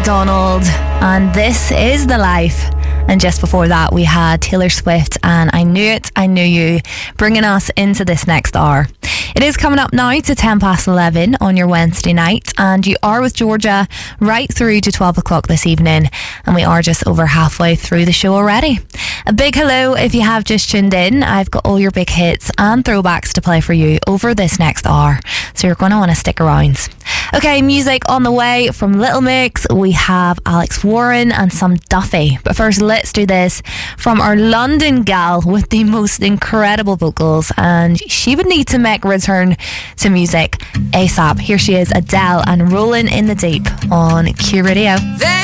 McDonald, and This Is the Life. And just before that, we had Taylor Swift and I Knew It, I Knew You, bringing us into this next hour. It is coming up now to 11:10 on your Wednesday night, and you are with Georgia right through to 12 o'clock this evening, and we are just over halfway through the show already. A big hello if you have just tuned in. I've got all your big hits and throwbacks to play for you over this next hour, so you're going to want to stick around. Okay, music on the way from Little Mix. We have Alex Warren and some Duffy. But first, let's do this from our London gal with the most incredible vocals, and she would need to make a return to music ASAP. Here she is, Adele, and Rolling in the Deep on Q Radio.